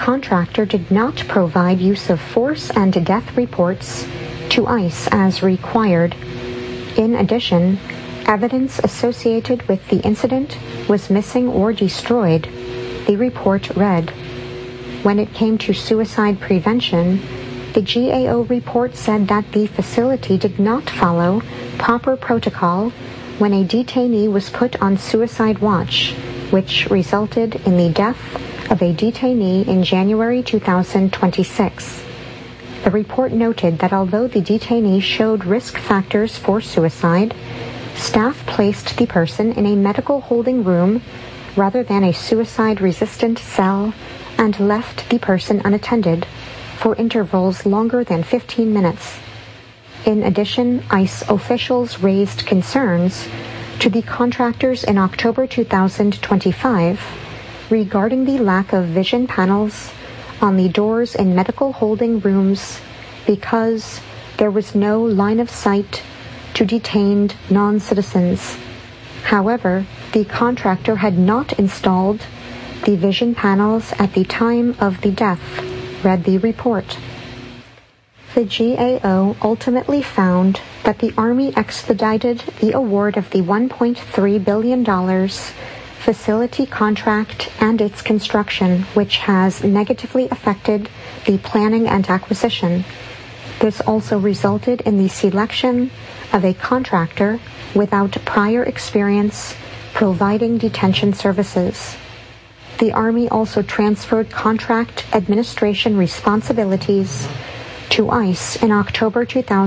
Contractor did not provide use of force and death reports to ICE as required. In addition, evidence associated with the incident was missing or destroyed, the report read. When it came to suicide prevention, the GAO report said that the facility did not follow proper protocol when a detainee was put on suicide watch, which resulted in the death of a detainee in January 2026. The report noted that although the detainee showed risk factors for suicide, staff placed the person in a medical holding room rather than a suicide-resistant cell and left the person unattended for intervals longer than 15 minutes. In addition, ICE officials raised concerns to the contractors in October 2025 regarding the lack of vision panels on the doors in medical holding rooms because there was no line of sight to detained non-citizens. However, the contractor had not installed the vision panels at the time of the death, read the report. The GAO ultimately found that the Army expedited the award of the $1.3 billion facility contract and its construction, which has negatively affected the planning and acquisition. This also resulted in the selection of a contractor without prior experience providing detention services. The Army also transferred contract administration responsibilities to ICE in October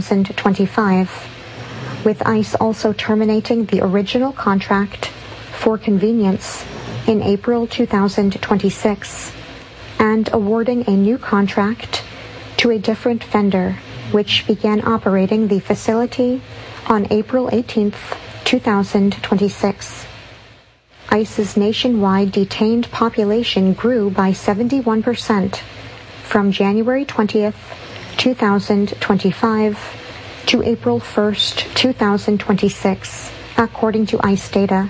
2025, with ICE also terminating the original contract for convenience in April 2026 and awarding a new contract to a different vendor, which began operating the facility on April 18, 2026. ICE's nationwide detained population grew by 71% from January 20th, 2025 to April 1st, 2026, according to ICE data.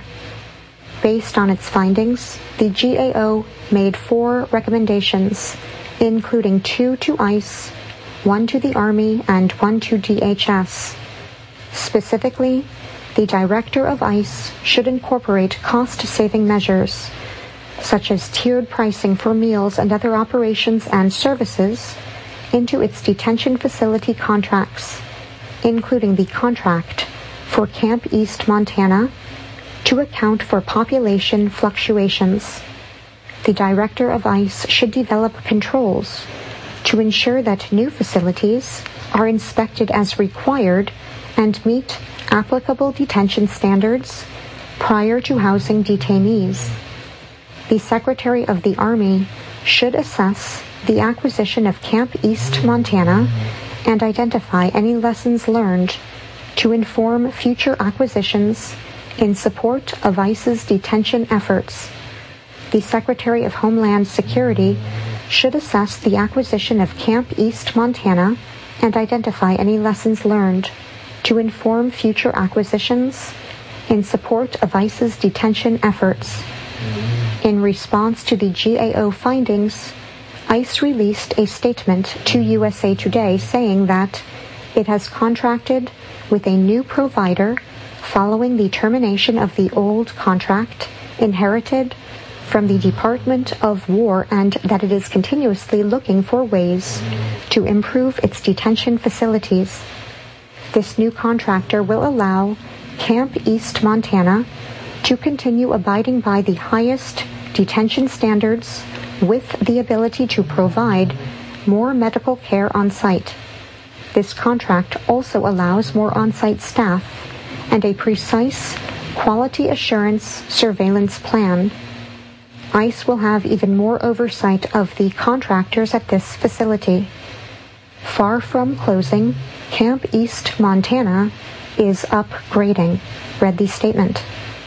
Based on its findings, the GAO made 4 recommendations, including 2 to ICE, 1 to the Army, and 1 to DHS. Specifically, the Director of ICE should incorporate cost-saving measures, such as tiered pricing for meals and other operations and services, into its detention facility contracts, including the contract for Camp East Montana, to account for population fluctuations. The Director of ICE should develop controls to ensure that new facilities are inspected as required and meet applicable detention standards prior to housing detainees. The Secretary of the Army should assess the acquisition of Camp East Montana and identify any lessons learned to inform future acquisitions in support of ICE's detention efforts. The Secretary of Homeland Security should assess the acquisition of Camp East Montana and identify any lessons learned to inform future acquisitions in support of ICE's detention efforts. In response to the GAO findings, ICE released a statement to USA Today saying that it has contracted with a new provider following the termination of the old contract inherited from the Department of War, and that it is continuously looking for ways to improve its detention facilities. This new contractor will allow Camp East Montana to continue abiding by the highest detention standards with the ability to provide more medical care on site. This contract also allows more on-site staff and a precise quality assurance surveillance plan. ICE will have even more oversight of the contractors at this facility. Far from closing, Camp East Montana is upgrading, read the statement.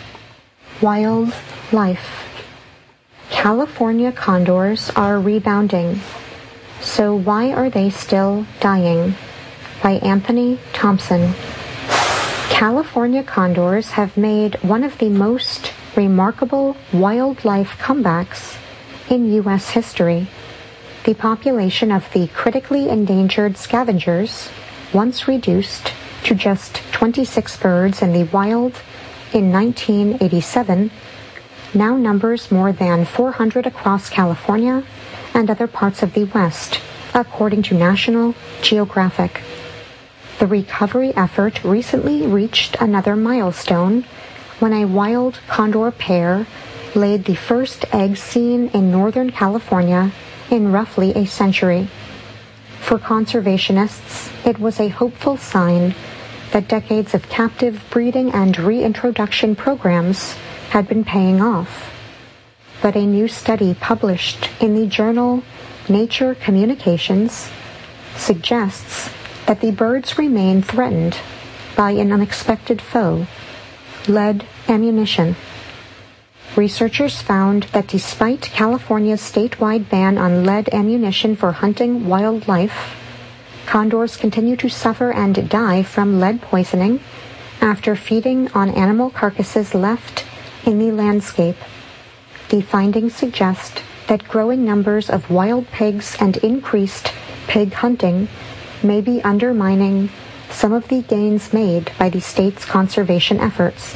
Wildlife. California condors are rebounding. So why are they still dying? By Anthony Thompson. California condors have made one of the most remarkable wildlife comebacks in U.S. history, the population of the critically endangered scavengers, once reduced to just 26 birds in the wild in 1987, now numbers more than 400 across California and other parts of the West, according to National Geographic. The recovery effort recently reached another milestone when a wild condor pair laid the first egg seen in Northern California in roughly a century. For conservationists, it was a hopeful sign that decades of captive breeding and reintroduction programs had been paying off. But a new study published in the journal Nature Communications suggests that the birds remain threatened by an unexpected foe, lead ammunition. Researchers found that despite California's statewide ban on lead ammunition for hunting wildlife, condors continue to suffer and die from lead poisoning after feeding on animal carcasses left in the landscape. The findings suggest that growing numbers of wild pigs and increased pig hunting may be undermining some of the gains made by the state's conservation efforts.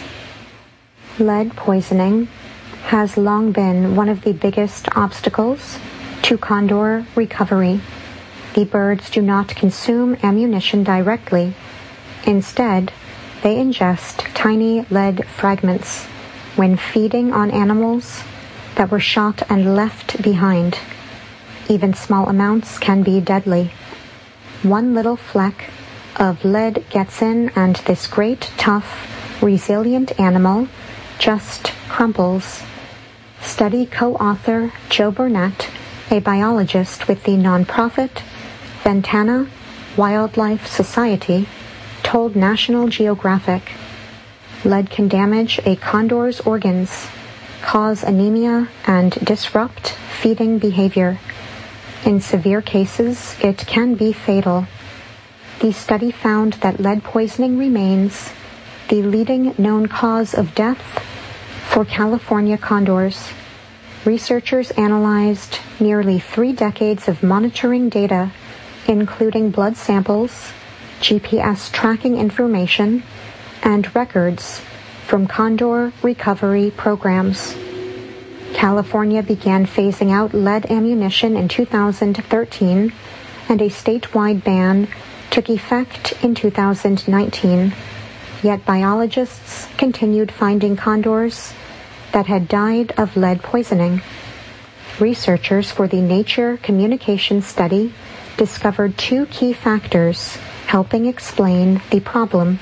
Lead poisoning has long been one of the biggest obstacles to condor recovery. The birds do not consume ammunition directly. Instead, they ingest tiny lead fragments when feeding on animals that were shot and left behind. Even small amounts can be deadly. One little fleck of lead gets in and this great, tough, resilient animal just crumples. Study co-author Joe Burnett, a biologist with the nonprofit Ventana Wildlife Society, told National Geographic, lead can damage a condor's organs, cause anemia, and disrupt feeding behavior. In severe cases, it can be fatal. The study found that lead poisoning remains the leading known cause of death for California condors. Researchers analyzed nearly 3 decades of monitoring data, including blood samples, GPS tracking information, and records from condor recovery programs. California began phasing out lead ammunition in 2013, and a statewide ban took effect in 2019. Yet biologists continued finding condors that had died of lead poisoning. Researchers for the Nature Communications study discovered 2 key factors helping explain the problem.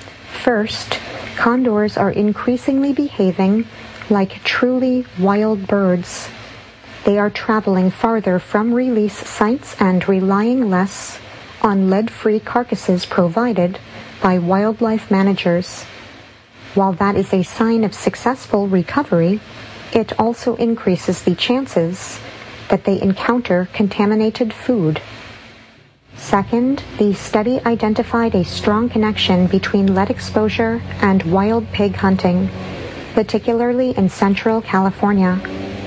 First, condors are increasingly behaving like truly wild birds. They are traveling farther from release sites and relying less on lead-free carcasses provided by wildlife managers. While that is a sign of successful recovery, it also increases the chances that they encounter contaminated food. Second, the study identified a strong connection between lead exposure and wild pig hunting, particularly in Central California.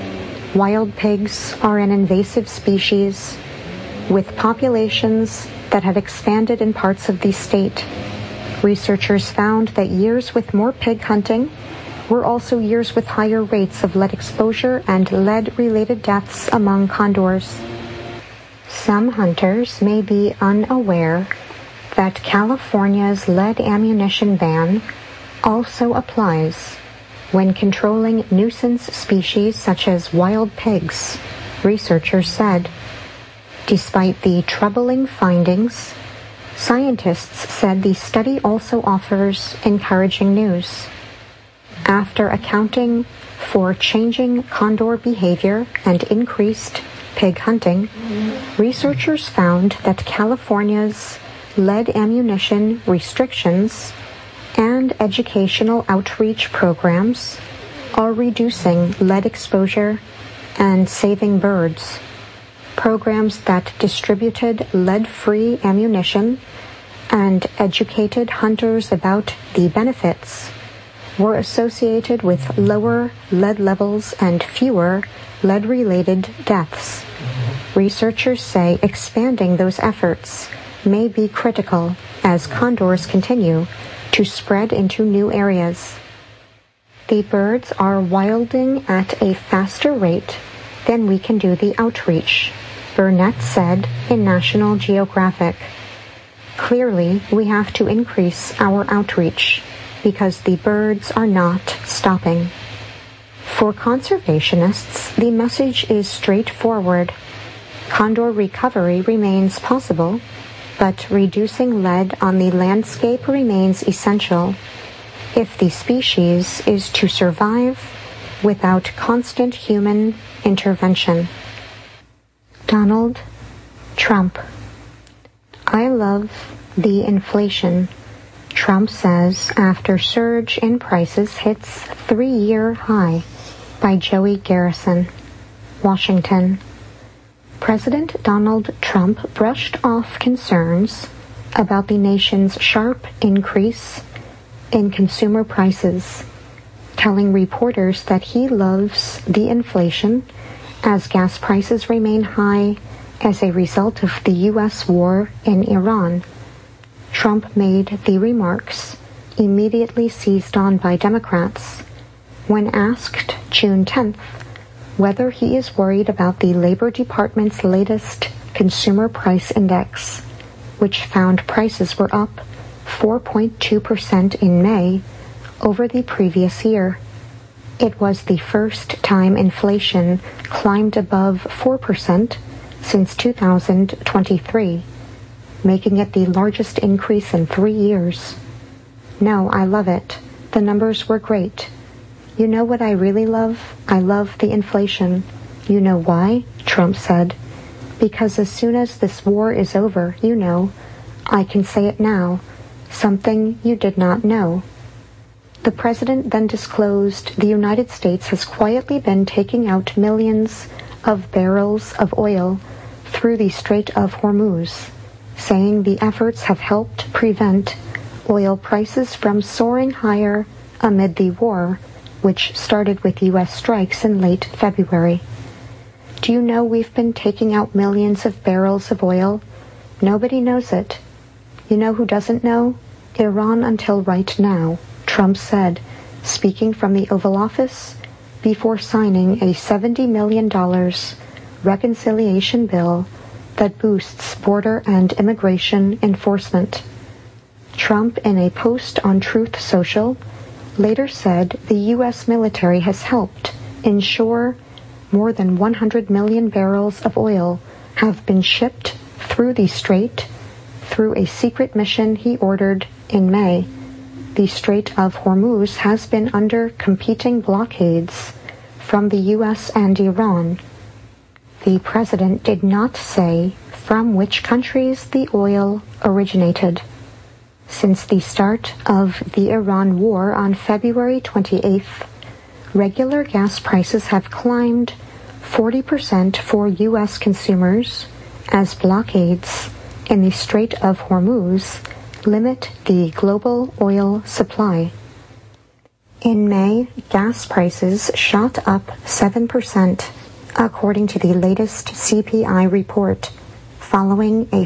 Wild pigs are an invasive species with populations that have expanded in parts of the state. Researchers found that years with more pig hunting were also years with higher rates of lead exposure and lead-related deaths among condors. Some hunters may be unaware that California's lead ammunition ban also applies when controlling nuisance species such as wild pigs, researchers said. Despite the troubling findings, scientists said the study also offers encouraging news. After accounting for changing condor behavior and increased pig hunting, researchers found that California's lead ammunition restrictions and educational outreach programs are reducing lead exposure and saving birds. Programs that distributed lead-free ammunition and educated hunters about the benefits were associated with lower lead levels and fewer lead-related deaths. researchers say expanding those efforts may be critical as condors continue to spread into new areas. The birds are wilding at a faster rate than we can do the outreach, Burnett said in National Geographic. Clearly, we have to increase our outreach because the birds are not stopping. For conservationists, the message is straightforward. Condor recovery remains possible, but reducing lead on the landscape remains essential if the species is to survive without constant human intervention. Donald Trump. I love the inflation, Trump says after surge in prices hits 3-year high by Joey Garrison, Washington. President Donald Trump brushed off concerns about the nation's sharp increase in consumer prices, telling reporters that he loves the inflation as gas prices remain high as a result of the U.S. war in Iran. Trump made the remarks, immediately seized on by Democrats, when asked June 10th whether he is worried about the Labor Department's latest Consumer Price Index, which found prices were up 4.2% in May over the previous year. It was the first time inflation climbed above 4% since 2023, making it the largest increase in 3 years. No, I love it. The numbers were great. You know what I really love? I love the inflation. You know why? Trump said. Because as soon as this war is over, you know, I can say it now, something you did not know. The president then disclosed the United States has quietly been taking out millions of barrels of oil through the Strait of Hormuz, saying the efforts have helped prevent oil prices from soaring higher amid the war, which started with U.S. strikes in late February. Do you know we've been taking out millions of barrels of oil? Nobody knows it. You know who doesn't know? Iran until right now, Trump said, speaking from the Oval Office before signing a $70 million reconciliation bill that boosts border and immigration enforcement. Trump, in a post on Truth Social, later said the U.S. military has helped ensure more than 100 million barrels of oil have been shipped through the strait through a secret mission he ordered in May. The Strait of Hormuz has been under competing blockades from the U.S. and Iran. The president did not say from which countries the oil originated. Since the start of the Iran war on February 28th, regular gas prices have climbed 40% for U.S. consumers as blockades in the Strait of Hormuz limit the global oil supply. In May, gas prices shot up 7%, according to the latest CPI report, following a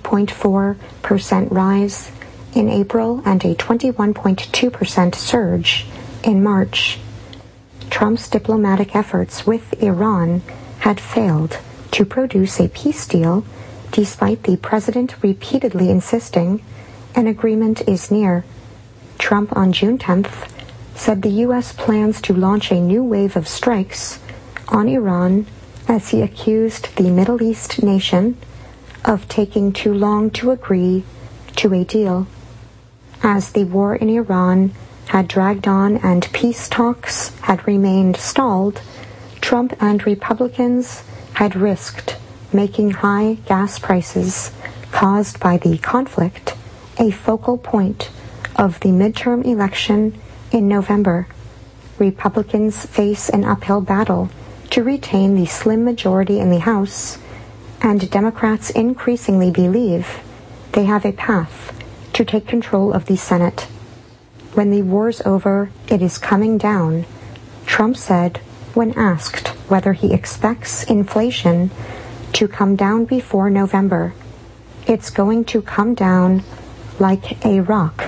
5.4% rise in April and a 21.2% surge in March. Trump's diplomatic efforts with Iran had failed to produce a peace deal, despite the president repeatedly insisting an agreement is near. Trump on June 10th said the U.S. plans to launch a new wave of strikes on Iran as he accused the Middle East nation of taking too long to agree to a deal. As the war in Iran had dragged on and peace talks had remained stalled, Trump and Republicans had risked making high gas prices caused by the conflict a focal point of the midterm election in November. Republicans face an uphill battle to retain the slim majority in the House, and Democrats increasingly believe they have a path to take control of the Senate. When the war's over, it is coming down, Trump said when asked whether he expects inflation to come down before November. It's going to come down like a rock.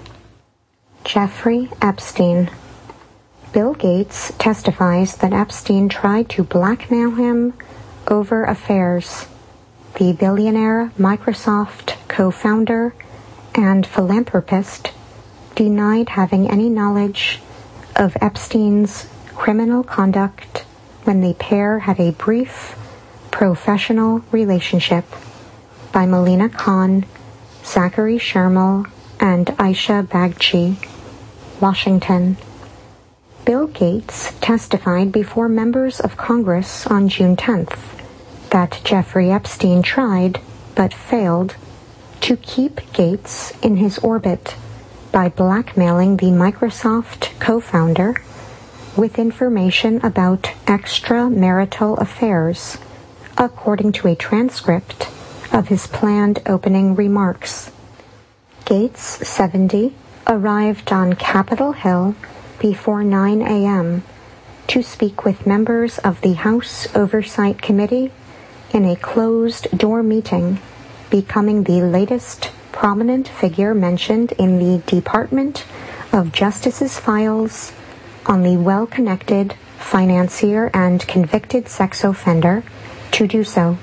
Jeffrey Epstein. Bill Gates testifies that Epstein tried to blackmail him over affairs. The billionaire Microsoft co-founder and philanthropist denied having any knowledge of Epstein's criminal conduct when the pair had a brief professional relationship. By Melina Khan, Zachary Shermel, and Aisha Bagchi, Washington. Bill Gates testified before members of Congress on June 10th that Jeffrey Epstein tried, but failed, to keep Gates in his orbit by blackmailing the Microsoft co-founder with information about extramarital affairs, according to a transcript of his planned opening remarks. Gates, 70, arrived on Capitol Hill before 9 a.m. to speak with members of the House Oversight Committee in a closed-door meeting, becoming the latest prominent figure mentioned in the Department of Justice's files on the well-connected financier and convicted sex offender to do so.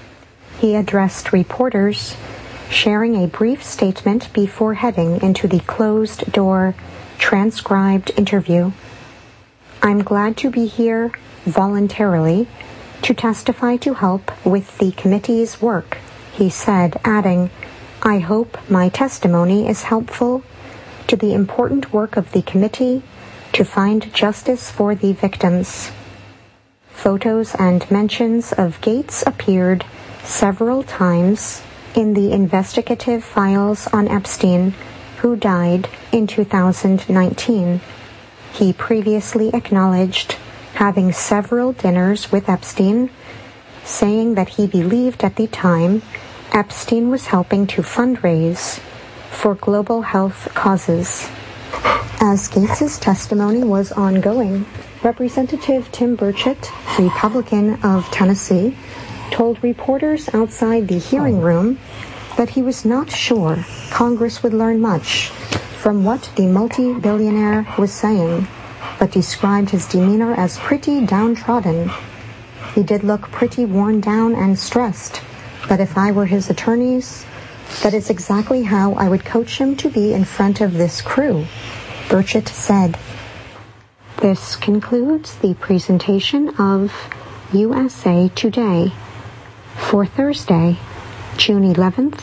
He addressed reporters, sharing a brief statement before heading into the closed-door, transcribed interview. I'm glad to be here voluntarily to testify to help with the committee's work, he said, adding, I hope my testimony is helpful to the important work of the committee to find justice for the victims. Photos and mentions of Gates appeared several times in the investigative files on Epstein, who died in 2019. He previously acknowledged having several dinners with Epstein, saying that he believed at the time Epstein was helping to fundraise for global health causes. As Gates' testimony was ongoing, Representative Tim Burchett, Republican of Tennessee, told reporters outside the hearing room that he was not sure Congress would learn much from what the multi-billionaire was saying, but described his demeanor as pretty downtrodden. He did look pretty worn down and stressed, but if I were his attorneys, that is exactly how I would coach him to be in front of this crew, Burchett said. This concludes the presentation of USA Today for Thursday, June 11th,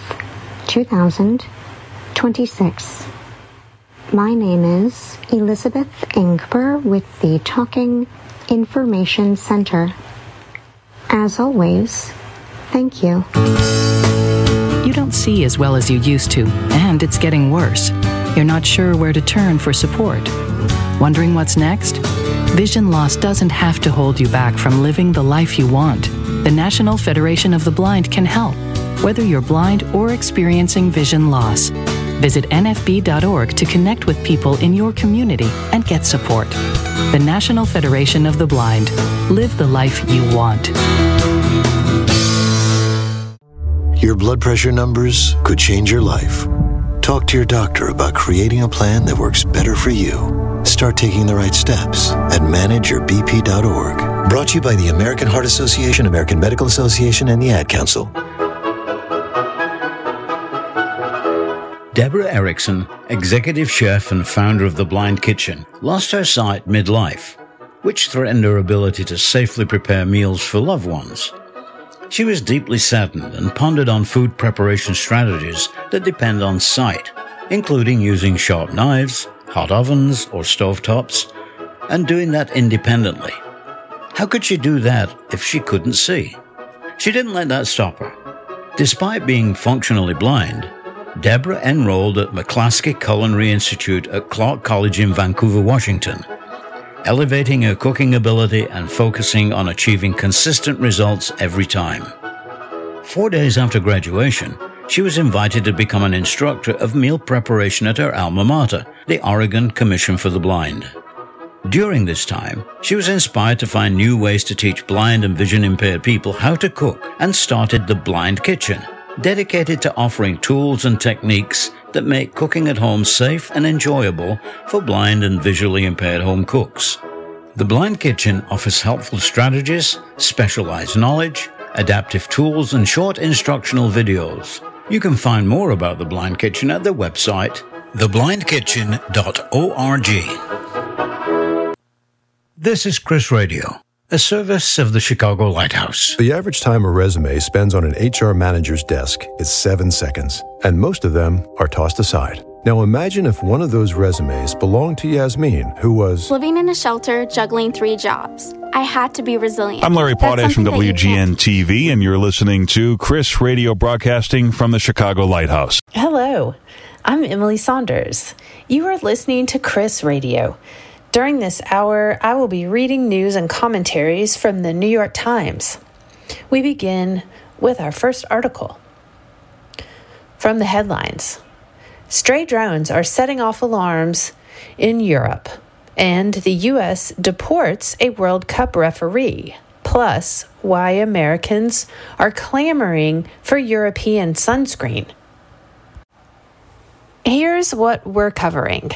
2026. My name is Elizabeth Ingber with the Talking Information Center. As always, thank you. You don't see as well as you used to, and it's getting worse. You're not sure where to turn for support. Wondering what's next? Vision loss doesn't have to hold you back from living the life you want. The National Federation of the Blind can help, whether you're blind or experiencing vision loss. Visit nfb.org to connect with people in your community and get support. The National Federation of the Blind. Live the life you want. Your blood pressure numbers could change your life. Talk to your doctor about creating a plan that works better for you. Start taking the right steps at manageyourbp.org. Brought to you by the American Heart Association, American Medical Association, and the Ad Council. Deborah Erickson, executive chef and founder of The Blind Kitchen, lost her sight midlife, which threatened her ability to safely prepare meals for loved ones. She was deeply saddened and pondered on food preparation strategies that depend on sight, including using sharp knives, hot ovens, or stovetops, and doing that independently. How could she do that if she couldn't see? She didn't let that stop her. Despite being functionally blind, Deborah enrolled at McClaskey Culinary Institute at Clark College in Vancouver, Washington, elevating her cooking ability and focusing on achieving consistent results every time. 4 days after graduation, she was invited to become an instructor of meal preparation at her alma mater, the Oregon Commission for the Blind. During this time, she was inspired to find new ways to teach blind and vision-impaired people how to cook and started The Blind Kitchen, dedicated to offering tools and techniques that make cooking at home safe and enjoyable for blind and visually impaired home cooks. The Blind Kitchen offers helpful strategies, specialized knowledge, adaptive tools, and short instructional videos. You can find more about The Blind Kitchen at their website, theblindkitchen.org. This is Chris Radio, a service of the Chicago Lighthouse. The average time a resume spends on an HR manager's desk is 7 seconds, and most of them are tossed aside. Now imagine if one of those resumes belonged to Yasmin, who was living in a shelter, juggling 3 jobs. I had to be resilient. I'm Larry Potash from WGN-TV, and you're listening to Chris Radio, broadcasting from the Chicago Lighthouse. Hello, I'm Emily Saunders. You are listening to Chris Radio. During this hour, I will be reading news and commentaries from the New York Times. We begin with our first article. From the headlines, stray drones are setting off alarms in Europe, and the U.S. deports a World Cup referee, plus why Americans are clamoring for European sunscreen. Here's what we're covering.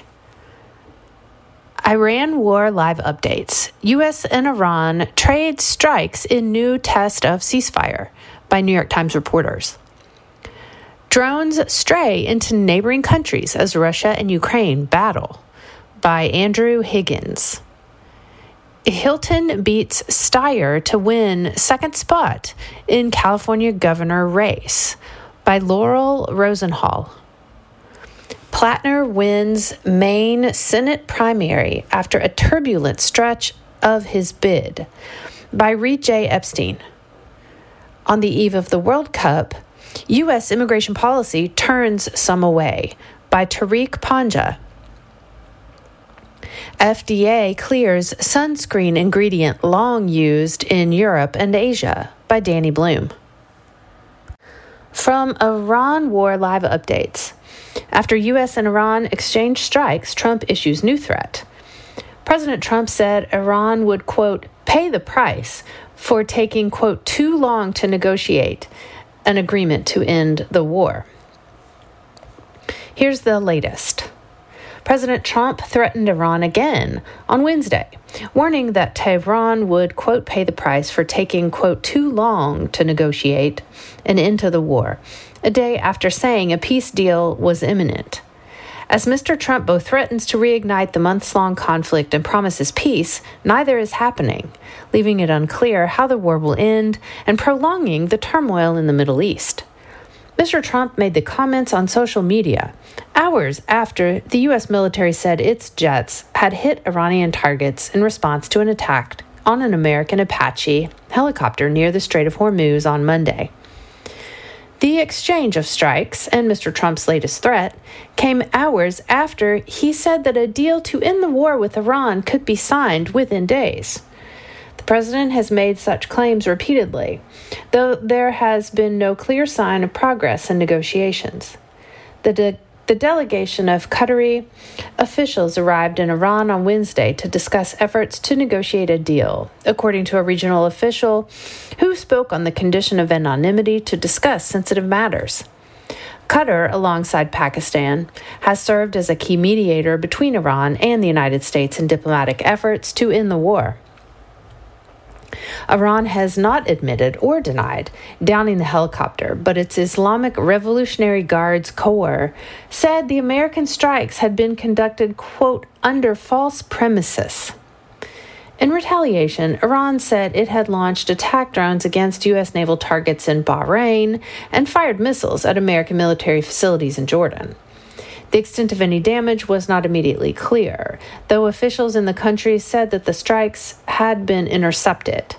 Iran war live updates. U.S. and Iran trade strikes in new test of ceasefire by New York Times reporters. Drones stray into neighboring countries as Russia and Ukraine battle by Andrew Higgins. Hilton beats Steyer to win second spot in California governor race by Laurel Rosenhall. Plattner wins Maine Senate primary after a turbulent stretch of his bid by Reed J. Epstein. On the eve of the World Cup, U.S. immigration policy turns some away by Tariq Panja. FDA clears sunscreen ingredient long used in Europe and Asia by Danny Bloom. From Iran war live updates. After U.S. and Iran exchange strikes, Trump issues new threat. President Trump said Iran would, quote, pay the price for taking, quote, too long to negotiate an agreement to end the war. Here's the latest. President Trump threatened Iran again on Wednesday, warning that Tehran would, quote, pay the price for taking, quote, too long to negotiate an end to the war, a day after saying a peace deal was imminent. As Mr. Trump both threatens to reignite the months-long conflict and promises peace, neither is happening, leaving it unclear how the war will end and prolonging the turmoil in the Middle East. Mr. Trump made the comments on social media hours after the U.S. military said its jets had hit Iranian targets in response to an attack on an American Apache helicopter near the Strait of Hormuz on Monday. The exchange of strikes and Mr. Trump's latest threat came hours after he said that a deal to end the war with Iran could be signed within days. The president has made such claims repeatedly, though there has been no clear sign of progress in negotiations. The delegation of Qatari officials arrived in Iran on Wednesday to discuss efforts to negotiate a deal, according to a regional official who spoke on the condition of anonymity to discuss sensitive matters. Qatar, alongside Pakistan, has served as a key mediator between Iran and the United States in diplomatic efforts to end the war. Iran has not admitted or denied downing the helicopter, but its Islamic Revolutionary Guards Corps said the American strikes had been conducted, quote, under false premises. In retaliation, Iran said it had launched attack drones against U.S. naval targets in Bahrain and fired missiles at American military facilities in Jordan. The extent of any damage was not immediately clear, though officials in the country said that the strikes had been intercepted.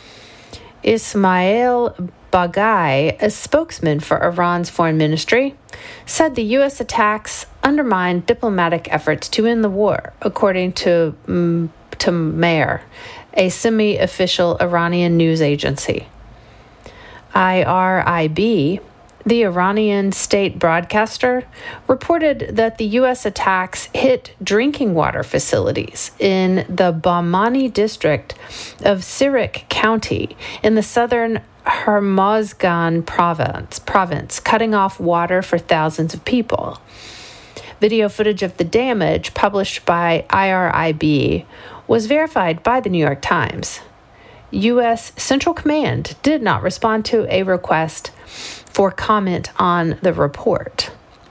Ismail Baghai, a spokesman for Iran's foreign ministry, said the U.S. attacks undermined diplomatic efforts to end the war, according to Mehr, a semi-official Iranian news agency. IRIB The Iranian state broadcaster reported that the U.S. attacks hit drinking water facilities in the Bahmani district of Sirik County in the southern Hormozgan province, cutting off water for thousands of people. Video footage of the damage, published by IRIB, was verified by the New York Times. U.S. Central Command did not respond to a request for comment on the report.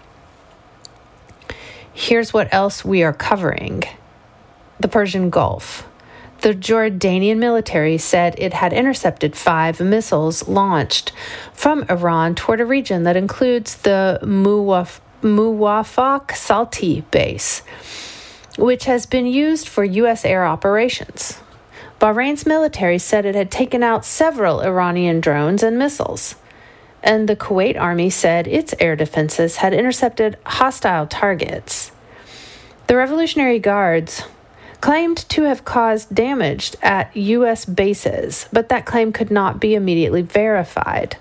Here's what else we are covering. The Persian Gulf. The Jordanian military said it had intercepted 5 missiles launched from Iran toward a region that includes the Muwafaq Salti base, which has been used for U.S. air operations. Bahrain's military said it had taken out several Iranian drones and missiles, and the Kuwait Army said its air defenses had intercepted hostile targets. The Revolutionary Guards claimed to have caused damage at U.S. bases, but that claim could not be immediately verified.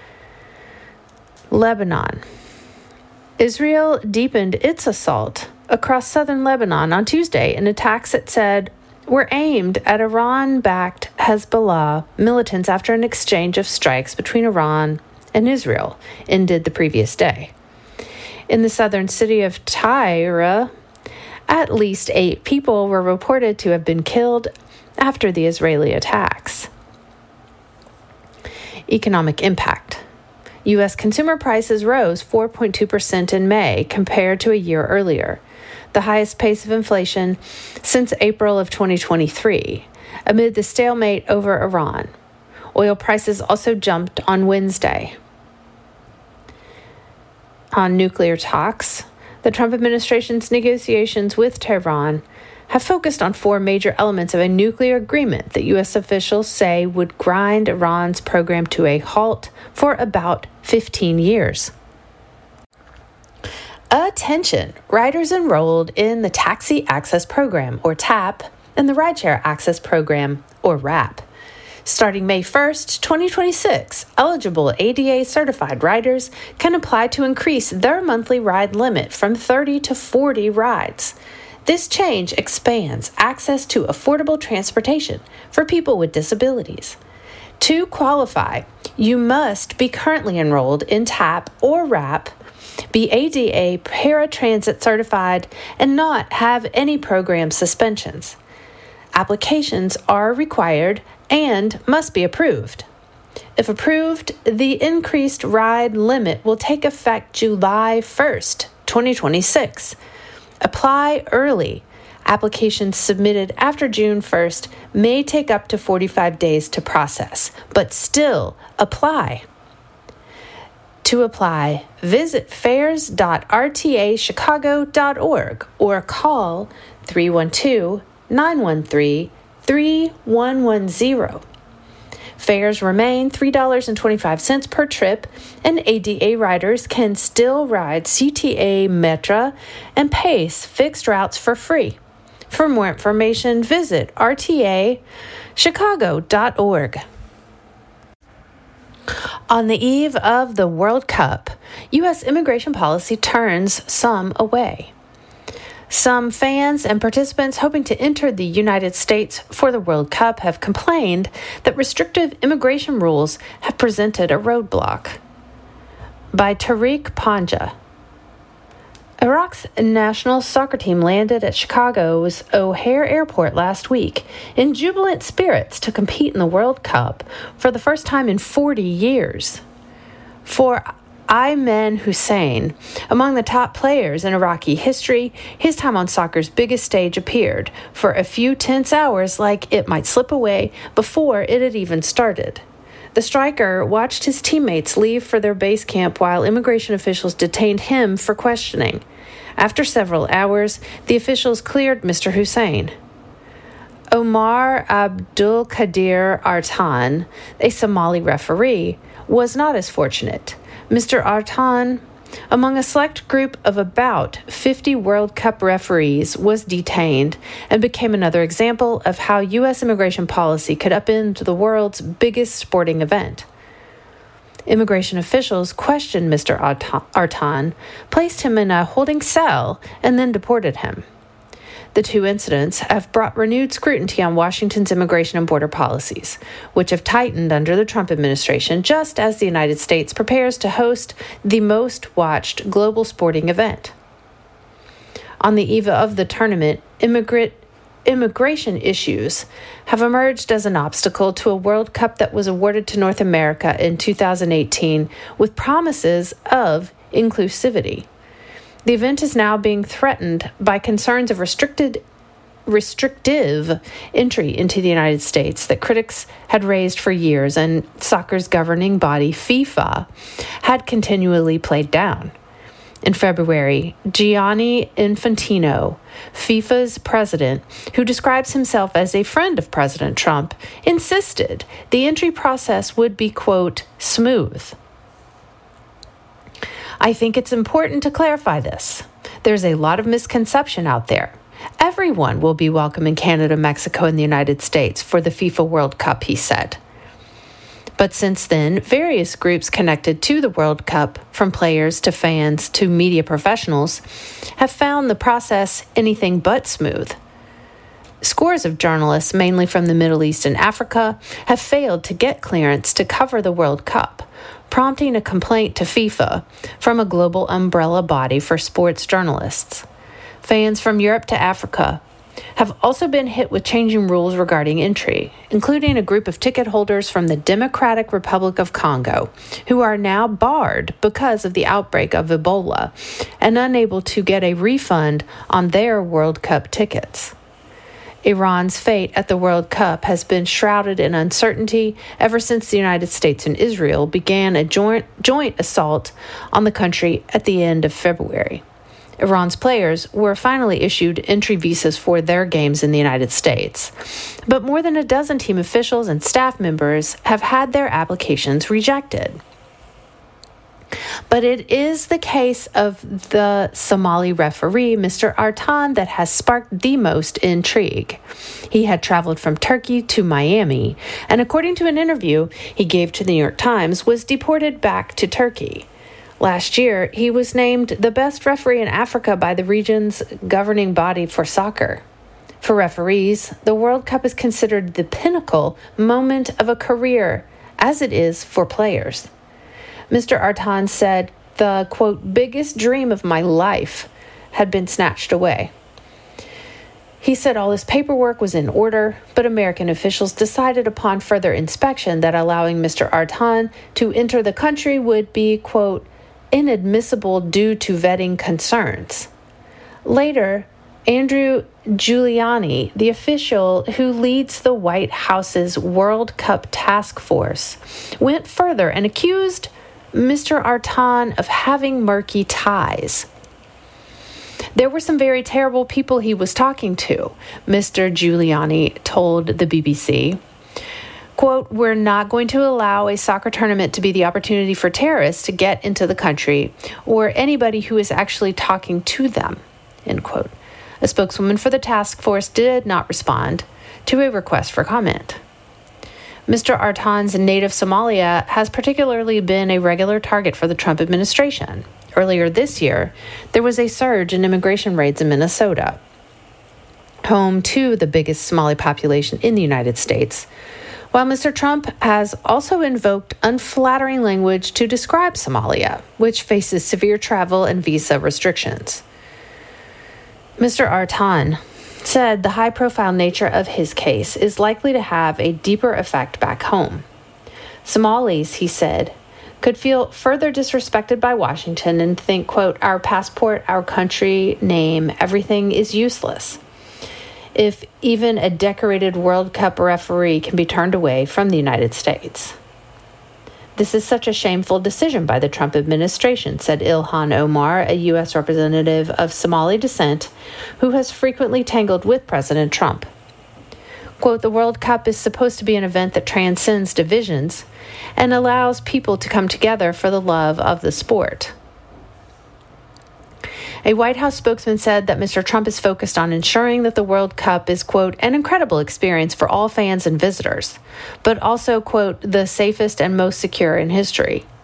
Lebanon. Israel deepened its assault across southern Lebanon on Tuesday in attacks it said were aimed at Iran-backed Hezbollah militants after an exchange of strikes between Iran and Israel ended the previous day. In the southern city of Tyre, at least 8 people were reported to have been killed after the Israeli attacks. Economic impact. U.S. consumer prices rose 4.2% in May compared to a year earlier, the highest pace of inflation since April of 2023, amid the stalemate over Iran. Oil prices also jumped on Wednesday. On nuclear talks, the Trump administration's negotiations with Tehran have focused on 4 major elements of a nuclear agreement that U.S. officials say would grind Iran's program to a halt for about 15 years. Attention! Riders enrolled in the Taxi Access Program, or TAP, and the Rideshare Access Program, or RAP. Starting May 1st, 2026, eligible ADA-certified riders can apply to increase their monthly ride limit from 30 to 40 rides. This change expands access to affordable transportation for people with disabilities. To qualify, you must be currently enrolled in TAP or RAP, be ADA paratransit certified, and not have any program suspensions. Applications are required and must be approved. If approved, the increased ride limit will take effect July 1st, 2026. Apply early. Applications submitted after June 1st may take up to 45 days to process, but still apply. To apply, visit fares.rtachicago.org or call 312-913-3110. Fares remain $3.25 per trip, and ADA riders can still ride CTA, Metra, and PACE fixed routes for free. For more information, visit rtachicago.org. On the eve of the World Cup, U.S. immigration policy turns some away. Some fans and participants hoping to enter the United States for the World Cup have complained that restrictive immigration rules have presented a roadblock. By Tariq Panja. Iraq's national soccer team landed at Chicago's O'Hare Airport last week in jubilant spirits to compete in the World Cup for the first time in 40 years. For Ayman Hussein, among the top players in Iraqi history, his time on soccer's biggest stage appeared for a few tense hours like it might slip away before it had even started. The striker watched his teammates leave for their base camp while immigration officials detained him for questioning. After several hours, the officials cleared Mr. Hussein. Omar Abdul Qadir Artan, a Somali referee, was not as fortunate. Mr. Artan, among a select group of about 50 World Cup referees, was detained and became another example of how U.S. immigration policy could upend the world's biggest sporting event. Immigration officials questioned Mr. Artan, placed him in a holding cell, and then deported him. The two incidents have brought renewed scrutiny on Washington's immigration and border policies, which have tightened under the Trump administration just as the United States prepares to host the most watched global sporting event. On the eve of the tournament, immigration issues have emerged as an obstacle to a World Cup that was awarded to North America in 2018 with promises of inclusivity. The event is now being threatened by concerns of restrictive entry into the United States that critics had raised for years and soccer's governing body, FIFA, had continually played down. In February, Gianni Infantino, FIFA's president, who describes himself as a friend of President Trump, insisted the entry process would be, quote, smooth. I think it's important to clarify this. There's a lot of misconception out there. Everyone will be welcome in Canada, Mexico, and the United States for the FIFA World Cup, he said. But since then, various groups connected to the World Cup, from players to fans to media professionals, have found the process anything but smooth. Scores of journalists, mainly from the Middle East and Africa, have failed to get clearance to cover the World Cup, prompting a complaint to FIFA from a global umbrella body for sports journalists. Fans from Europe to Africa have also been hit with changing rules regarding entry, including a group of ticket holders from the Democratic Republic of Congo, who are now barred because of the outbreak of Ebola and unable to get a refund on their World Cup tickets. Iran's fate at the World Cup has been shrouded in uncertainty ever since the United States and Israel began a joint assault on the country at the end of February. Iran's players were finally issued entry visas for their games in the United States, but more than a dozen team officials and staff members have had their applications rejected. But it is the case of the Somali referee, Mr. Artan, that has sparked the most intrigue. He had traveled from Turkey to Miami, and according to an interview he gave to the New York Times, was deported back to Turkey. Last year, he was named the best referee in Africa by the region's governing body for soccer. For referees, the World Cup is considered the pinnacle moment of a career, as it is for players. Mr. Artan said the, quote, biggest dream of my life had been snatched away. He said all his paperwork was in order, but American officials decided upon further inspection that allowing Mr. Artan to enter the country would be, quote, inadmissible due to vetting concerns. Later, Andrew Giuliani, the official who leads the White House's World Cup task force, went further and accused Mr. Artan of having murky ties. There were some very terrible people he was talking to, Mr. Giuliani told the BBC. Quote, we're not going to allow a soccer tournament to be the opportunity for terrorists to get into the country or anybody who is actually talking to them, end quote. A spokeswoman for the task force did not respond to a request for comment. Mr. Artan's native Somalia has particularly been a regular target for the Trump administration. Earlier this year, there was a surge in immigration raids in Minnesota, home to the biggest Somali population in the United States, while Mr. Trump has also invoked unflattering language to describe Somalia, which faces severe travel and visa restrictions. Mr. Artan said the high-profile nature of his case is likely to have a deeper effect back home. Somalis, he said, could feel further disrespected by Washington and think, quote, our passport, our country, name, everything is useless. If even a decorated World Cup referee can be turned away from the United States. This is such a shameful decision by the Trump administration, said Ilhan Omar, a U.S. representative of Somali descent who has frequently tangled with President Trump. Quote, the World Cup is supposed to be an event that transcends divisions and allows people to come together for the love of the sport. A White House spokesman said that Mr. Trump is focused on ensuring that the World Cup is, quote, an incredible experience for all fans and visitors, but also, quote, the safest and most secure in history.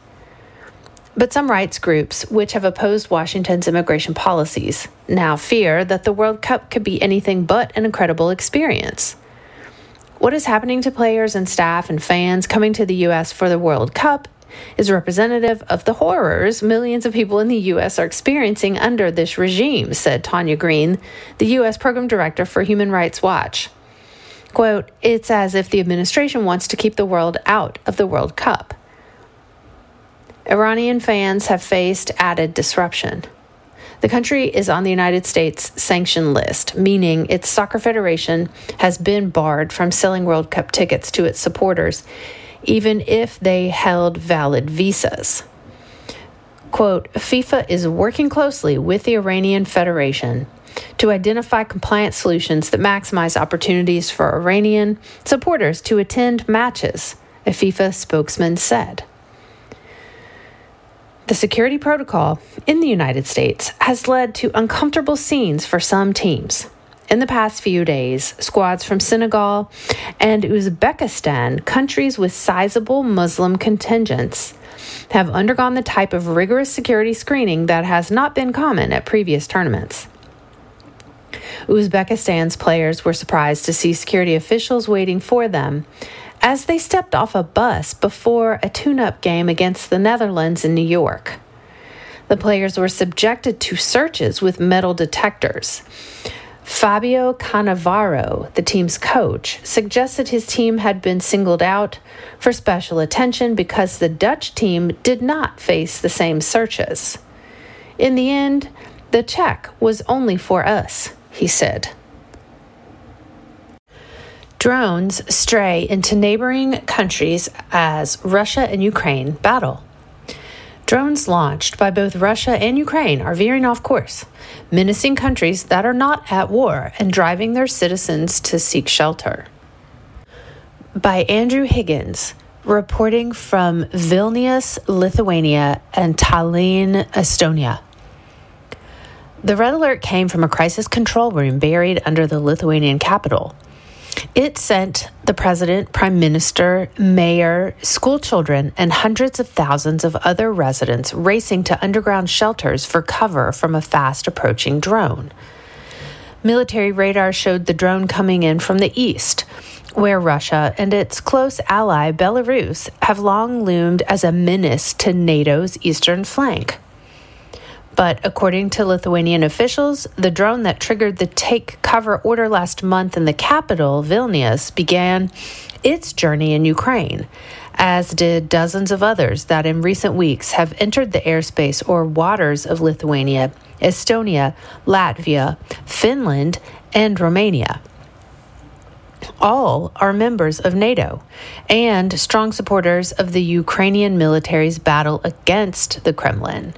But some rights groups, which have opposed Washington's immigration policies, now fear that the World Cup could be anything but an incredible experience. What is happening to players and staff and fans coming to the U.S. for the World Cup is representative of the horrors millions of people in the U.S. are experiencing under this regime, said Tanya Green, the U.S. Program Director for Human Rights Watch. Quote, "It's as if the administration wants to keep the world out of the World Cup." Iranian fans have faced added disruption. The country is on the United States sanction list, meaning its soccer federation has been barred from selling World Cup tickets to its supporters, even if they held valid visas. Quote, "FIFA is working closely with the Iranian Federation to identify compliant solutions that maximize opportunities for Iranian supporters to attend matches," a FIFA spokesman said. The security protocol in the United States has led to uncomfortable scenes for some teams. In the past few days, squads from Senegal and Uzbekistan, countries with sizable Muslim contingents, have undergone the type of rigorous security screening that has not been common at previous tournaments. Uzbekistan's players were surprised to see security officials waiting for them as they stepped off a bus before a tune-up game against the Netherlands in New York. The players were subjected to searches with metal detectors. Fabio Cannavaro, the team's coach, suggested his team had been singled out for special attention because the Dutch team did not face the same searches. "In the end, the check was only for us," he said. Drones stray into neighboring countries as Russia and Ukraine battle. Drones launched by both Russia and Ukraine are veering off course, menacing countries that are not at war and driving their citizens to seek shelter. By Andrew Higgins, reporting from Vilnius, Lithuania, and Tallinn, Estonia. The red alert came from a crisis control room buried under the Lithuanian capital. It sent the president, prime minister, mayor, school children, and hundreds of thousands of other residents racing to underground shelters for cover from a fast-approaching drone. Military radar showed the drone coming in from the east, where Russia and its close ally Belarus have long loomed as a menace to NATO's eastern flank. But according to Lithuanian officials, the drone that triggered the take cover order last month in the capital, Vilnius, began its journey in Ukraine, as did dozens of others that in recent weeks have entered the airspace or waters of Lithuania, Estonia, Latvia, Finland, and Romania. All are members of NATO and strong supporters of the Ukrainian military's battle against the Kremlin.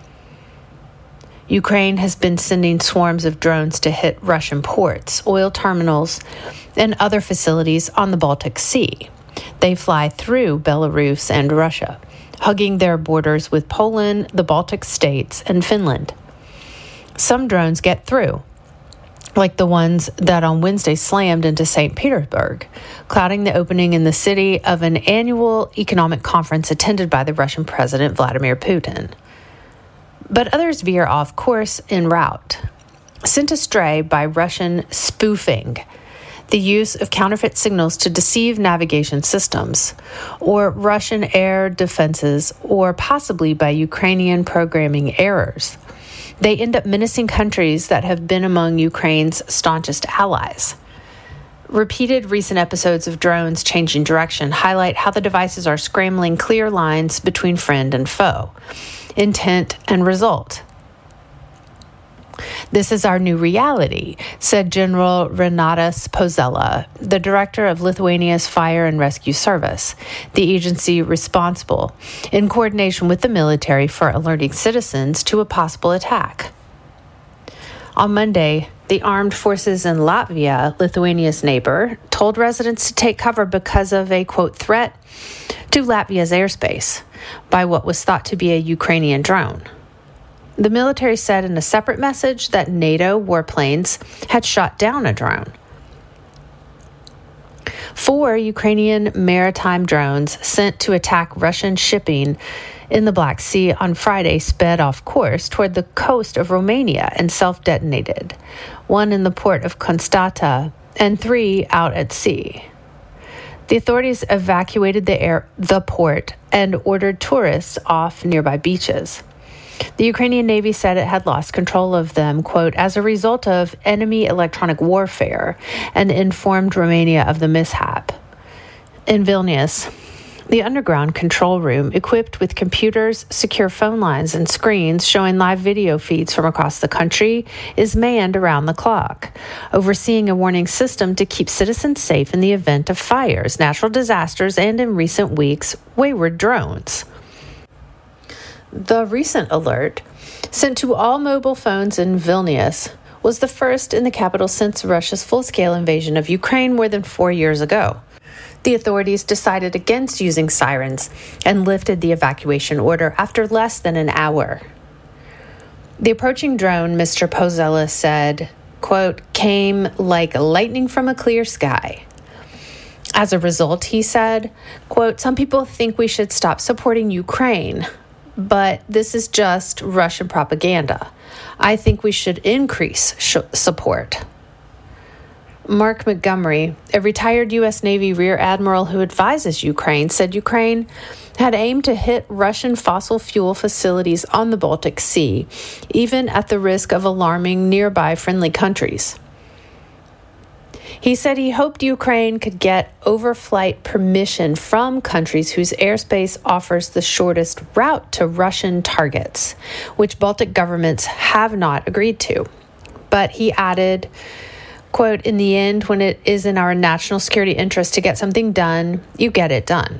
Ukraine has been sending swarms of drones to hit Russian ports, oil terminals, and other facilities on the Baltic Sea. They fly through Belarus and Russia, hugging their borders with Poland, the Baltic states, and Finland. Some drones get through, like the ones that on Wednesday slammed into St. Petersburg, clouding the opening in the city of an annual economic conference attended by the Russian President Vladimir Putin. But others veer off course en route, sent astray by Russian spoofing, the use of counterfeit signals to deceive navigation systems, or Russian air defenses, or possibly by Ukrainian programming errors. They end up menacing countries that have been among Ukraine's staunchest allies. Repeated recent episodes of drones changing direction highlight how the devices are scrambling clear lines between friend and foe, intent and result. "This is our new reality," said General Renatas Pozella, the director of Lithuania's Fire and Rescue Service, the agency responsible, in coordination with the military, for alerting citizens to a possible attack. On Monday, the armed forces in Latvia, Lithuania's neighbor, told residents to take cover because of a, quote, threat to Latvia's airspace by what was thought to be a Ukrainian drone. The military said in a separate message that NATO warplanes had shot down a drone. 4 Ukrainian maritime drones sent to attack Russian shipping in the Black Sea on Friday sped off course toward the coast of Romania and self-detonated, 1 in the port of Constanta and 3 out at sea. The authorities evacuated the port and ordered tourists off nearby beaches. The Ukrainian Navy said it had lost control of them, quote, as a result of enemy electronic warfare, and informed Romania of the mishap. In Vilnius, the underground control room, equipped with computers, secure phone lines, and screens showing live video feeds from across the country, is manned around the clock, overseeing a warning system to keep citizens safe in the event of fires, natural disasters, and in recent weeks, wayward drones. The recent alert, sent to all mobile phones in Vilnius, was the first in the capital since Russia's full-scale invasion of Ukraine more than 4 years ago. The authorities decided against using sirens and lifted the evacuation order after less than an hour. The approaching drone, Mr. Pozella said, quote, came like lightning from a clear sky. As a result, he said, quote, some people think we should stop supporting Ukraine, but this is just Russian propaganda. I think we should increase support. Mark Montgomery, a retired U.S. Navy Rear Admiral who advises Ukraine, said Ukraine had aimed to hit Russian fossil fuel facilities on the Baltic Sea, even at the risk of alarming nearby friendly countries. He said he hoped Ukraine could get overflight permission from countries whose airspace offers the shortest route to Russian targets, which Baltic governments have not agreed to. But he added, quote, in the end, when it is in our national security interest to get something done, you get it done.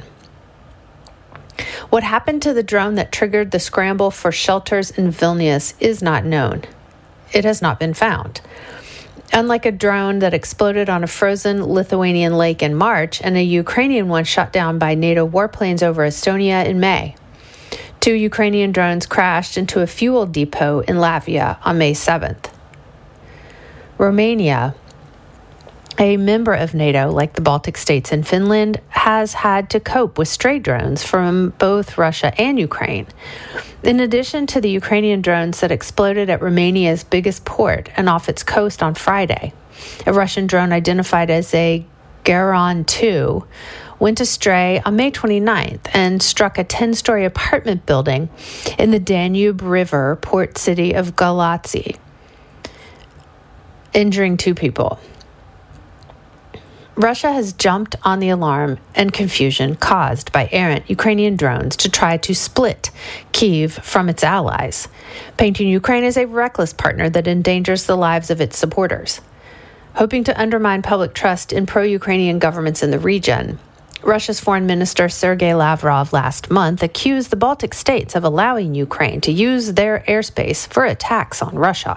What happened to the drone that triggered the scramble for shelters in Vilnius is not known. It has not been found. Unlike a drone that exploded on a frozen Lithuanian lake in March and a Ukrainian one shot down by NATO warplanes over Estonia in May, 2 Ukrainian drones crashed into a fuel depot in Latvia on May 7th. Romania, a member of NATO like the Baltic states and Finland, has had to cope with stray drones from both Russia and Ukraine. In addition to the Ukrainian drones that exploded at Romania's biggest port and off its coast on Friday, a Russian drone identified as a Garan 2 went astray on May 29th and struck a 10-story apartment building in the Danube River port city of Galați, injuring 2 people. Russia has jumped on the alarm and confusion caused by errant Ukrainian drones to try to split Kyiv from its allies, painting Ukraine as a reckless partner that endangers the lives of its supporters. Hoping to undermine public trust in pro-Ukrainian governments in the region, Russia's Foreign Minister Sergei Lavrov last month accused the Baltic states of allowing Ukraine to use their airspace for attacks on Russia.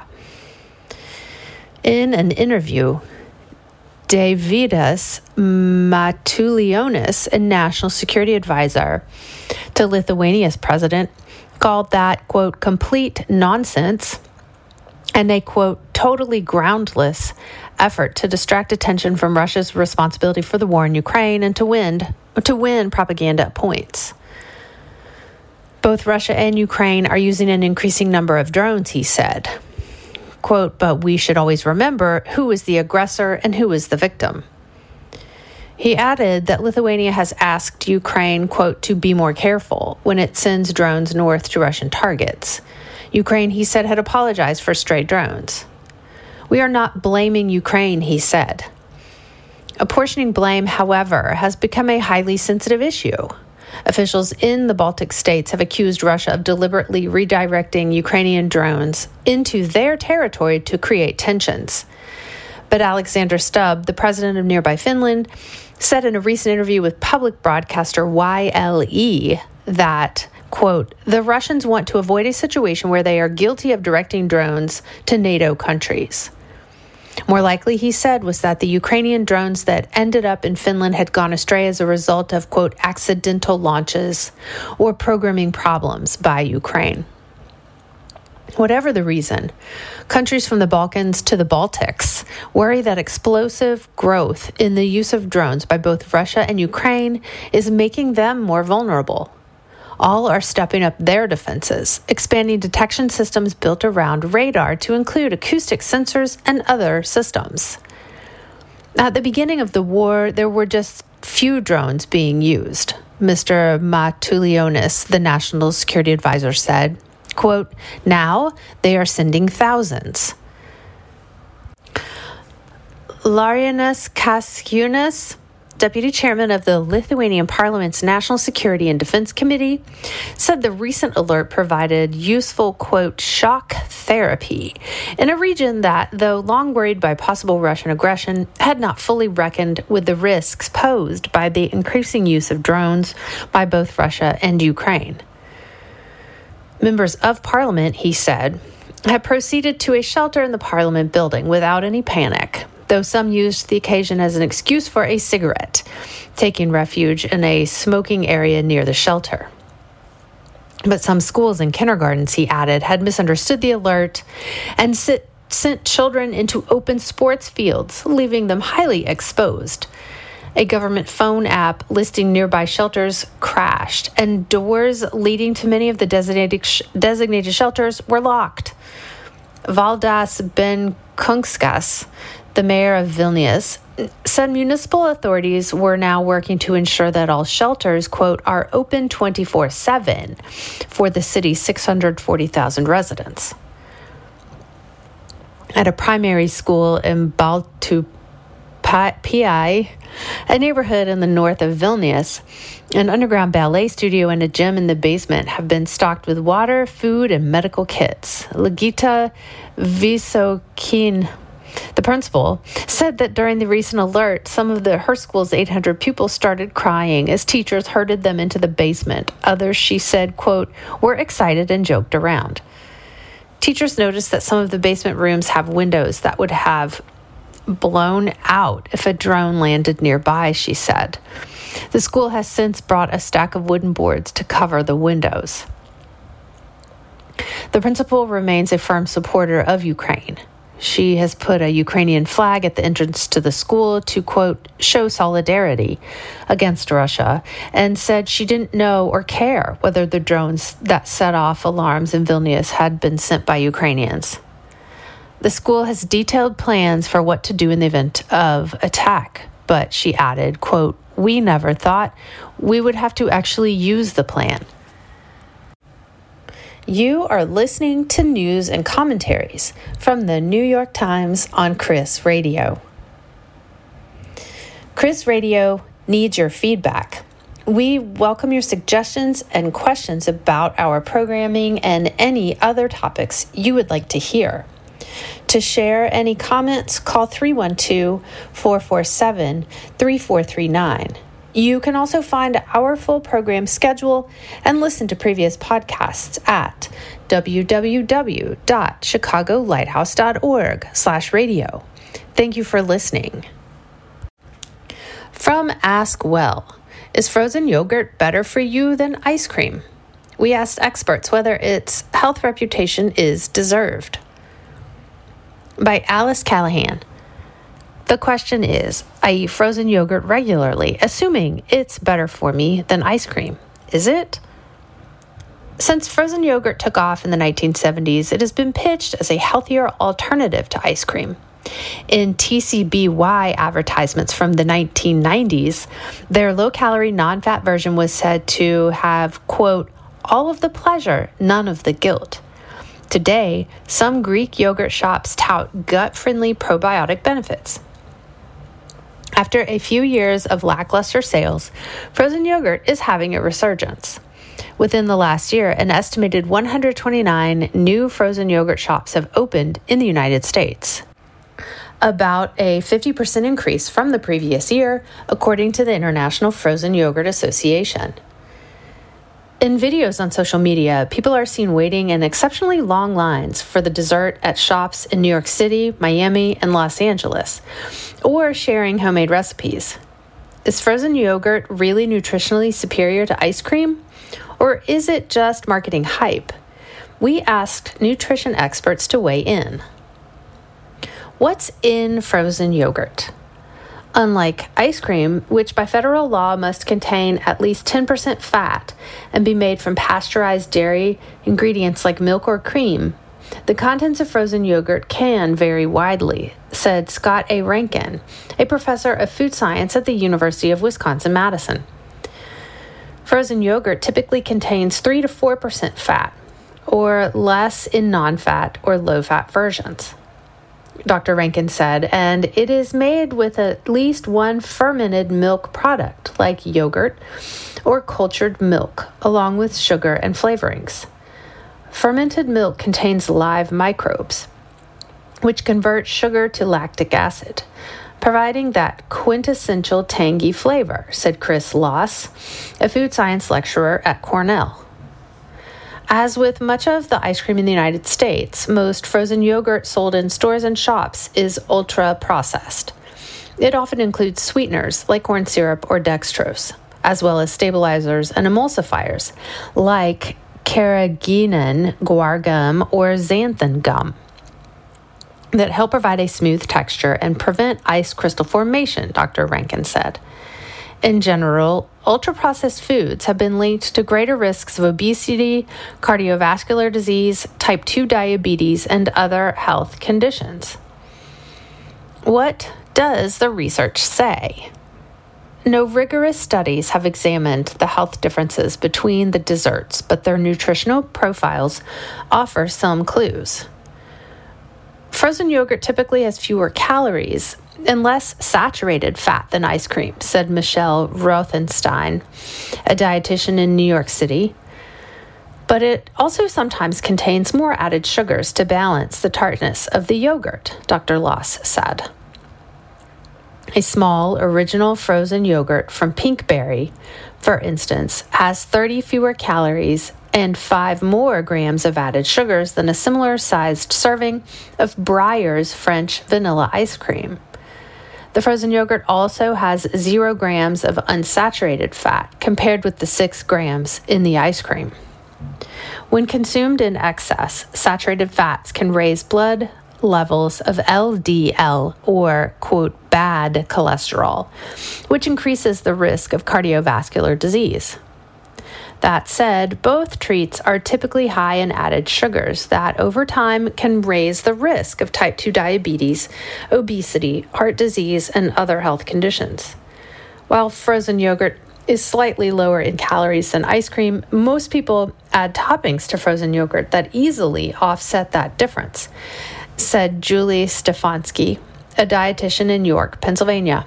In an interview, Davidas Matulionis, a national security advisor to Lithuania's president, called that, quote, complete nonsense and a, quote, totally groundless effort to distract attention from Russia's responsibility for the war in Ukraine and to win propaganda points. Both Russia and Ukraine are using an increasing number of drones, he said. Quote, but we should always remember who is the aggressor and who is the victim. He added that Lithuania has asked Ukraine, quote, to be more careful when it sends drones north to Russian targets. Ukraine, he said, had apologized for stray drones. We are not blaming Ukraine, he said. Apportioning blame, however, has become a highly sensitive issue. Officials in the Baltic states have accused Russia of deliberately redirecting Ukrainian drones into their territory to create tensions. But Alexander Stubb, the president of nearby Finland, said in a recent interview with public broadcaster YLE that, quote, the Russians want to avoid a situation where they are guilty of directing drones to NATO countries. More likely, he said, was that the Ukrainian drones that ended up in Finland had gone astray as a result of, quote, accidental launches or programming problems by Ukraine. Whatever the reason, countries from the Balkans to the Baltics worry that explosive growth in the use of drones by both Russia and Ukraine is making them more vulnerable. All are stepping up their defenses, expanding detection systems built around radar to include acoustic sensors and other systems. At the beginning of the war, there were just few drones being used. Mr. Matulionis, the National Security Advisor, said, quote, "Now they are sending thousands." Laurynas Kasčiūnas, deputy chairman of the Lithuanian Parliament's National Security and Defense Committee, said the recent alert provided useful, quote, shock therapy in a region that, though long worried by possible Russian aggression, had not fully reckoned with the risks posed by the increasing use of drones by both Russia and Ukraine. Members of Parliament, he said, had proceeded to a shelter in the Parliament building without any panic, though some used the occasion as an excuse for a cigarette, taking refuge in a smoking area near the shelter. But some schools and kindergartens, he added, had misunderstood the alert and sent children into open sports fields, leaving them highly exposed. A government phone app listing nearby shelters crashed, and doors leading to many of the designated shelters were locked. Valdas Benkunskas, the mayor of Vilnius, said municipal authorities were now working to ensure that all shelters, quote, are open 24/7 for the city's 640,000 residents. At a primary school in Baltupie, a neighborhood in the north of Vilnius, an underground ballet studio and a gym in the basement have been stocked with water, food, and medical kits. Ligita Visokin, the principal, said that during the recent alert, some of her school's 800 pupils started crying as teachers herded them into the basement. Others, she said, quote, were excited and joked around. Teachers noticed that some of the basement rooms have windows that would have blown out if a drone landed nearby, she said. The school has since brought a stack of wooden boards to cover the windows. The principal remains a firm supporter of Ukraine. She has put a Ukrainian flag at the entrance to the school to, quote, show solidarity against Russia, and said she didn't know or care whether the drones that set off alarms in Vilnius had been sent by Ukrainians. The school has detailed plans for what to do in the event of attack, but she added, quote, we never thought we would have to actually use the plan. You are listening to news and commentaries from the New York Times on Chris Radio. Chris Radio needs your feedback. We welcome your suggestions and questions about our programming and any other topics you would like to hear. To share any comments, call 312-447-3439. You can also find our full program schedule and listen to previous podcasts at www.chicagolighthouse.org/radio. Thank you for listening. From Ask Well, is frozen yogurt better for you than ice cream? We asked experts whether its health reputation is deserved. By Alice Callahan. The question is, I eat frozen yogurt regularly, assuming it's better for me than ice cream. Is it? Since frozen yogurt took off in the 1970s, it has been pitched as a healthier alternative to ice cream. In TCBY advertisements from the 1990s, their low-calorie, non-fat version was said to have, quote, all of the pleasure, none of the guilt. Today, some Greek yogurt shops tout gut-friendly probiotic benefits. After a few years of lackluster sales, frozen yogurt is having a resurgence. Within the last year, an estimated 129 new frozen yogurt shops have opened in the United States. About a 50% increase from the previous year, according to the International Frozen Yogurt Association. In videos on social media, people are seen waiting in exceptionally long lines for the dessert at shops in New York City, Miami, and Los Angeles, or sharing homemade recipes. Is frozen yogurt really nutritionally superior to ice cream? Or is it just marketing hype? We asked nutrition experts to weigh in. What's in frozen yogurt? unlike ice cream, which by federal law must contain at least 10% fat and be made from pasteurized dairy ingredients like milk or cream. The contents of frozen yogurt can vary widely, said Scott A. Rankin, a professor of food science at the University of Wisconsin-Madison. Frozen yogurt typically contains 3 to 4% fat, or less in non-fat or low-fat versions, Dr. Rankin said, and it is made with at least one fermented milk product, like yogurt or cultured milk, along with sugar and flavorings. Fermented milk contains live microbes, which convert sugar to lactic acid, providing that quintessential tangy flavor, said Chris Loss, a food science lecturer at Cornell. As with much of the ice cream in the United States, most frozen yogurt sold in stores and shops is ultra-processed. It often includes sweeteners like corn syrup or dextrose, as well as stabilizers and emulsifiers like carrageenan, guar gum, or xanthan gum that help provide a smooth texture and prevent ice crystal formation, Dr. Rankin said. In general, ultra-processed foods have been linked to greater risks of obesity, cardiovascular disease, type 2 diabetes, and other health conditions. What does the research say? No rigorous studies have examined the health differences between the desserts, but their nutritional profiles offer some clues. Frozen yogurt typically has fewer calories and less saturated fat than ice cream, said Michelle Rothenstein, a dietitian in New York City. But it also sometimes contains more added sugars to balance the tartness of the yogurt, Dr. Loss said. A small original frozen yogurt from Pinkberry, for instance, has 30 fewer calories and 5 more grams of added sugars than a similar-sized serving of Breyer's French vanilla ice cream. The frozen yogurt also has 0 grams of unsaturated fat, compared with the 6 grams in the ice cream. When consumed in excess, saturated fats can raise blood levels of LDL, or, quote, bad cholesterol, which increases the risk of cardiovascular disease. That said, both treats are typically high in added sugars that over time can raise the risk of type 2 diabetes, obesity, heart disease, and other health conditions. While frozen yogurt is slightly lower in calories than ice cream, most people add toppings to frozen yogurt that easily offset that difference, said Julie Stefanski, a dietitian in York, Pennsylvania.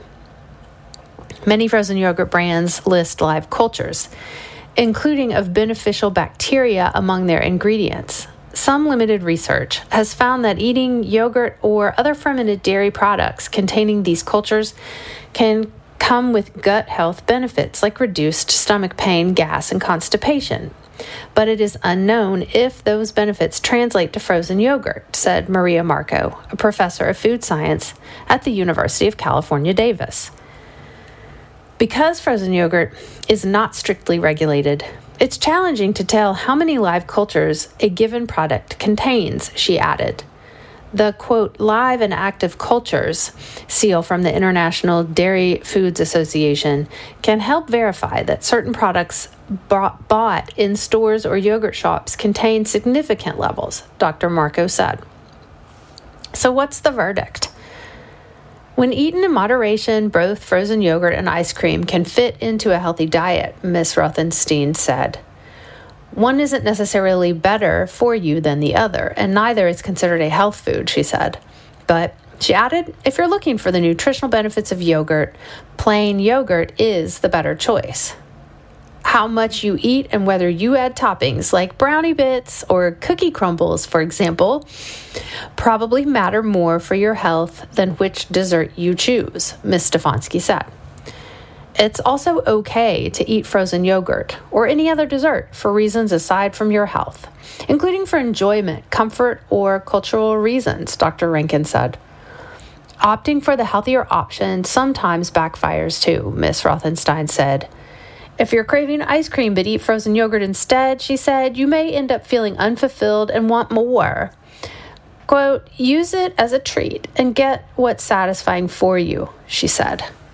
Many frozen yogurt brands list live cultures, including of beneficial bacteria among their ingredients. Some limited research has found that eating yogurt or other fermented dairy products containing these cultures can come with gut health benefits like reduced stomach pain, gas, and constipation. But it is unknown if those benefits translate to frozen yogurt, said Maria Marco, a professor of food science at the University of California, Davis. Because frozen yogurt is not strictly regulated, it's challenging to tell how many live cultures a given product contains, she added. The, quote, live and active cultures seal from the International Dairy Foods Association can help verify that certain products bought in stores or yogurt shops contain significant levels, Dr. Marco said. So what's the verdict? When eaten in moderation, both frozen yogurt and ice cream can fit into a healthy diet, Ms. Rothenstein said. One isn't necessarily better for you than the other, and neither is considered a health food, she said. But, she added, if you're looking for the nutritional benefits of yogurt, plain yogurt is the better choice. How much you eat and whether you add toppings like brownie bits or cookie crumbles, for example, probably matter more for your health than which dessert you choose, Ms. Stefanski said. It's also okay to eat frozen yogurt or any other dessert for reasons aside from your health, including for enjoyment, comfort, or cultural reasons, Dr. Rankin said. Opting for the healthier option sometimes backfires too, Ms. Rothenstein said. If you're craving ice cream but eat frozen yogurt instead, she said, you may end up feeling unfulfilled and want more. Quote, use it as a treat and get what's satisfying for you, she said.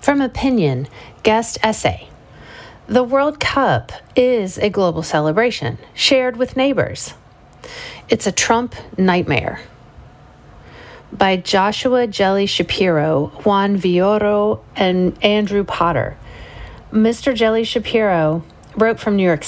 From Opinion, guest essay. The World Cup is a global celebration shared with neighbors. It's a Trump nightmare. By Joshua Jelly Shapiro, Juan Villoro, and Andrew Potter. Mr. Jelly Shapiro wrote from New York